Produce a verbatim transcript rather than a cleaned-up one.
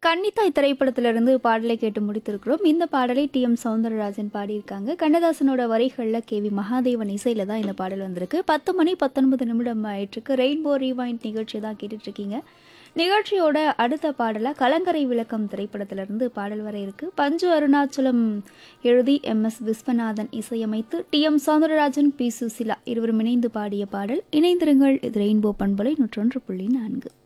கன்னித்தாய் திரைப்படத்திலிருந்து பாடலை கேட்டு முடித்திருக்கிறோம். இந்த பாடலை டி எம் சௌந்தரராஜன் பாடியிருக்காங்க. கண்ணதாசனோட வரிகளில் கே வி மகாதேவன் இசையில தான் இந்த பாடல் வந்திருக்கு. பத்து மணி பத்தொன்பது நிமிடம் ஆயிட்டிருக்கு. ரெயின்போ ரீவைண்ட் நிகழ்ச்சி தான் கேட்டுட்டு இருக்கீங்க. நிகழ்ச்சியோட அடுத்த பாடலை கலங்கரை விளக்கம் திரைப்படத்திலிருந்து பாடல் வர இருக்கு. பஞ்சு அருணாச்சலம் எழுதி எம் எஸ் விஸ்வநாதன் இசையமைத்து D M Soundararajan B Susheela இருவரும் இணைந்து பாடிய பாடல். இணைந்திருங்கள். இது ரெயின்போ பண்பலை நூற்றொன்று புள்ளி நான்கு.